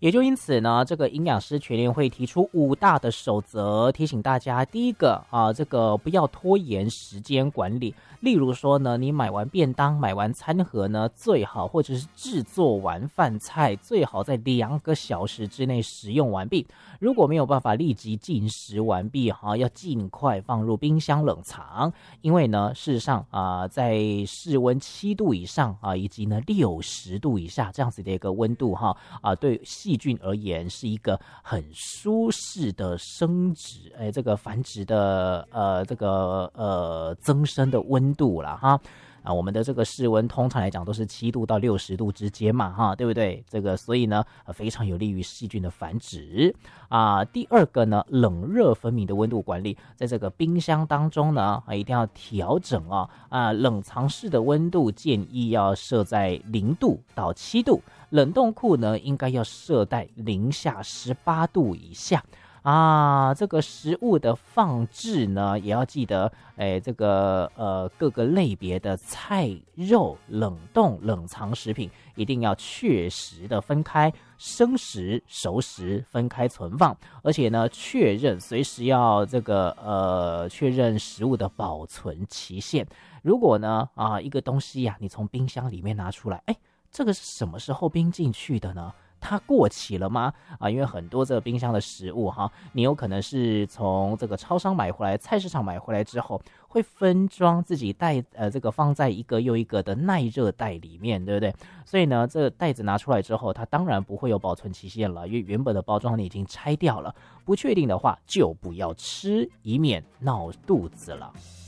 也就因此呢，这个营养师全联会提出5大的守则，提醒大家：第一个啊，这个不要拖延时间管理。例如说呢，你买完便当、买完餐盒呢，最好或者是制作完饭菜，最好在2个小时之内食用完毕。如果没有办法立即进食完毕哈，要尽快放入冰箱冷藏，因为呢，事实上在室温7度以上啊，以及呢60度以下这样子的一个温度哈对细菌而言是一个很舒适的生殖，这个繁殖的增生的温度啦哈。我们的这个室温通常来讲都是7度到60度之间嘛，哈，对不对？这个所以呢，非常有利于细菌的繁殖第二个呢，冷热分明的温度管理，在这个冰箱当中呢，一定要调整冷藏室的温度建议要设在0度到7度，冷冻库呢应该要设在零下18度以下。这个食物的放置呢，也要记得，这个各个类别的菜肉冷冻冷藏食品一定要确实的分开，生食、熟食分开存放，而且呢，随时要确认食物的保存期限。如果呢一个东西你从冰箱里面拿出来，这个是什么时候冰进去的呢？它过期了吗？因为很多这个冰箱的食物你有可能是从这个超商买回来、菜市场买回来之后，会分装自己放在一个又一个的耐热袋里面，对不对？所以呢，这个袋子拿出来之后，它当然不会有保存期限了，因为原本的包装你已经拆掉了。不确定的话，就不要吃，以免闹肚子了。